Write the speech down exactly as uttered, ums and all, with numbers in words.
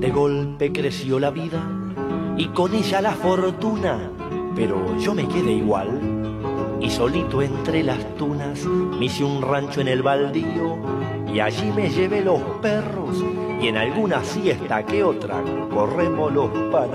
De golpe creció la vida y con ella la fortuna, pero yo me quedé igual y solito entre las tunas me hice un rancho en el baldío y allí me llevé los perros y en alguna siesta que otra corremos los panas.